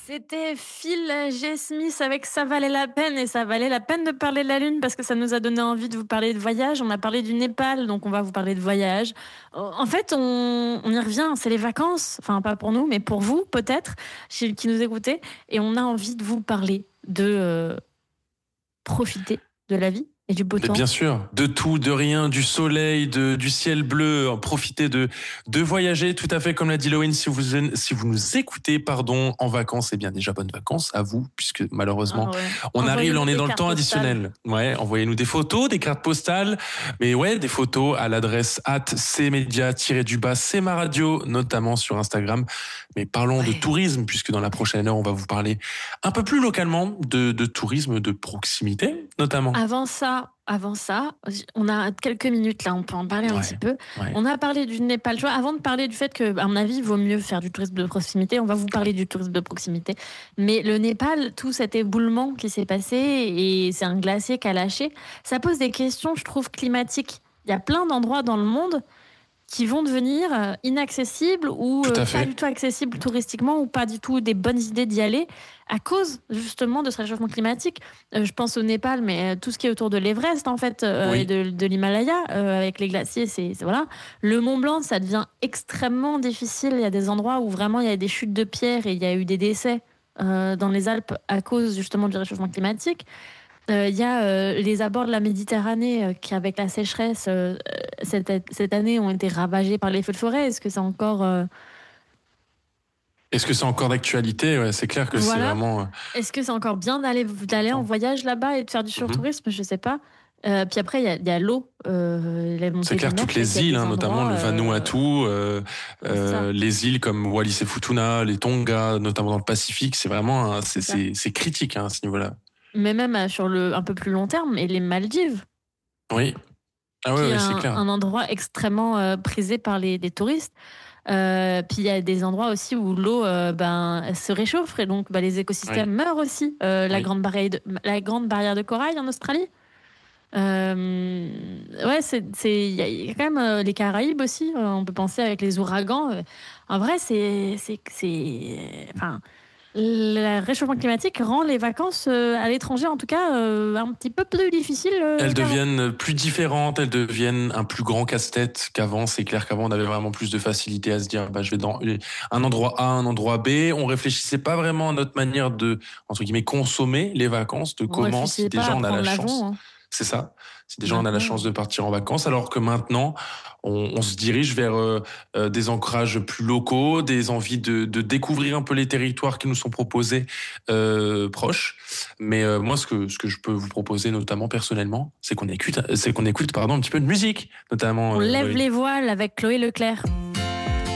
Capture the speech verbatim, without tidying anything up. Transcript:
C'était Phil G. Smith avec Ça valait la peine et ça valait la peine de parler de la Lune parce que ça nous a donné envie de vous parler de voyage. On a parlé du Népal, donc on va vous parler de voyage. En fait, on, on y revient, c'est les vacances. Enfin, pas pour nous, mais pour vous, peut-être, chez- qui nous écoutez. Et on a envie de vous parler de euh, profiter de la vie et du beau Mais temps. bien sûr, de tout, de rien, du soleil, de, du ciel bleu, profiter de, de voyager, tout à fait comme l'a dit Loïne, si vous, si vous nous écoutez, pardon, en vacances, eh bien déjà bonnes vacances à vous, puisque malheureusement, Ah ouais. on arrive, là Envoyez-nous on est des dans le cartes temps postales. additionnel. Ouais, envoyez-nous des photos, des cartes postales, mais ouais, des photos à l'adresse at cmedia-du-bas, c'est ma radio, notamment sur Instagram. Mais parlons de Ouais. tourisme, puisque dans la prochaine heure, on va vous parler un peu plus localement de, de tourisme de proximité, notamment. Avant ça, avant ça, on a quelques minutes là, on peut en parler un petit Ouais, peu. ouais. On a parlé du Népal. Tu vois, avant de parler du fait que, à mon avis, il vaut mieux faire du tourisme de proximité, on va vous parler du tourisme de proximité. Mais le Népal, tout cet éboulement qui s'est passé et c'est un glacier qui a lâché, ça pose des questions, je trouve, climatiques. Il y a plein d'endroits dans le monde qui vont devenir euh, inaccessibles ou Tout euh, à pas fait. du tout accessibles touristiquement ou pas du tout des bonnes idées d'y aller à cause justement de ce réchauffement climatique. Euh, je pense au Népal, mais euh, tout ce qui est autour de l'Everest en fait euh, et Oui. de, de l'Himalaya euh, avec les glaciers, c'est c'est- voilà. Le Mont Blanc, ça devient extrêmement difficile. Il y a des endroits où vraiment il y a des chutes de pierres et il y a eu des décès euh, dans les Alpes à cause justement du réchauffement climatique. Euh, Il y a euh, les abords de la Méditerranée euh, qui, avec la sécheresse, euh, cette, cette année, ont été ravagés par les feux de forêt. Est-ce que c'est encore... euh, Est-ce que c'est encore d'actualité? Ouais, c'est clair que c'est voilà. vraiment euh, Est-ce que c'est encore bien d'aller d'aller en important. voyage là-bas et de faire du Mhm. surtourisme? Je sais pas. Euh, puis après, il y a, il y a l'eau, euh, les C'est montées de clair, mer toutes fait qu'il y a les îles, des hein, notamment endroits... le euh, Vanuatu, euh, c'est ça, euh, les îles comme Wallis et Futuna, les Tonga, notamment dans le Pacifique, c'est vraiment un- c'est c'est ça. c'est c'est critique hein, à ce niveau-là. Mais même euh, sur le un peu plus long terme, et les Maldives, Oui. Ah qui ouais, est ouais, c'est un, clair. un endroit extrêmement euh, prisé par les, les touristes. Euh, puis il y a des endroits aussi où l'eau euh, ben, elle se réchauffe et donc ben, les Oui, écosystèmes meurent aussi. Euh, la, oui. grande barrière de, la grande barrière de corail en Australie. Euh, ouais, c'est, c'est, il y, a il y a quand même euh, les Caraïbes aussi. Euh, on peut penser avec les ouragans. Euh, en vrai, c'est, c'est, c'est, enfin, le réchauffement climatique rend les vacances euh, à l'étranger, en tout cas, euh, un petit peu plus difficiles euh, Elles qu'avant. deviennent plus différentes, elles deviennent un plus grand casse-tête qu'avant. C'est clair qu'avant, on avait vraiment plus de facilité à se dire, bah, je vais dans un endroit A, un endroit B. On réfléchissait pas vraiment à notre manière de, entre guillemets, consommer les vacances, de On comment, si réfléchissait pas déjà à on a la prendre l'avion. chance. Hein. C'est ça. Si déjà on a la chance Maintenant. de partir en vacances, alors que maintenant, on, on se dirige vers euh, euh, des ancrages plus locaux, des envies de, de découvrir un peu les territoires qui nous sont proposés euh, proches. Mais euh, moi, ce que, ce que je peux vous proposer, notamment personnellement, c'est qu'on écoute, c'est qu'on écoute pardon, un petit peu de musique, notamment On euh, lève Loïc. les voiles avec Chloé Leclerc.